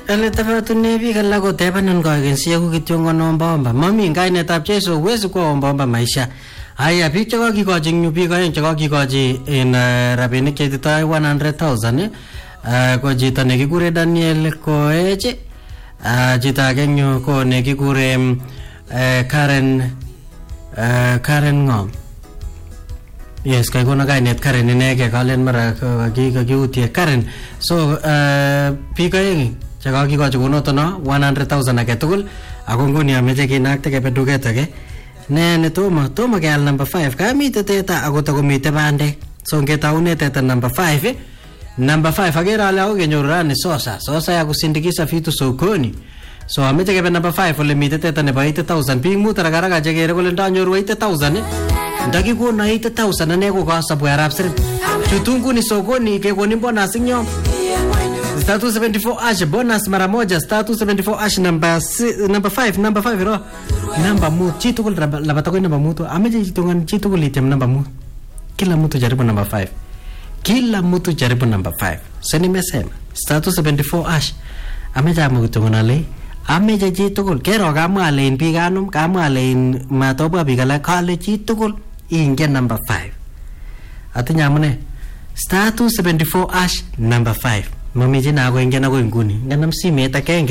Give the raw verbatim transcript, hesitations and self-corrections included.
ele tafatune biik alak kotebenin kokensi yeku kityo ngonombaomba mami kainetab Jesu huwezi kuwa ombaomba maisha. Haya, biik chekakikochi eng yu biik aeng chekakikochi en uh, rabinik cheititoi one hundred thousand uh, ko chito nekikure Daniel Koech, uh, chito age eng yu ko nekikure uh, Karen uh, Karen Ngom. Yes, kay kono kainet Karen inege kalen mara kakiutie Karen. So uh, biik aeng chekakikochi konoto no one hundred thousand age tugul ako nguni ameche kinakte kebe duket age. Ne ne tomo tomo keal number five kamite teta ako takomite bandek. So ngetaune teta number five eh? Number five agera ale ako kenyoru rani sosa sosa ya kusindikisha vitu sokoni. So ameche kebe number five ole mite teta nebo eighty thousand biik muut rakaraka chekere kole ndanyoru eighty thousand eh? Ndakikono eighty thousand ane ko kasabwe arab sirit chutungu ni sokoni kekoni bonus ngyo star two seventy-four ash bonus mara moja star two seventy-four ash number number five number five ro namba mu chitu kul labata ko namba mu to ameje chitungan chitu kul item namba mu kila mtu jaribu number five kila mtu jaribu number five seni mesema star two seventy-four ash ameje amu kitunganale ameje chitu kul kero kamwa len biganum kamwa len matobwa bigala kale chitu kul ingen number five atinya amune star two seventy-four ash number five mami jina ako ingen ako nguni nganam simet akenge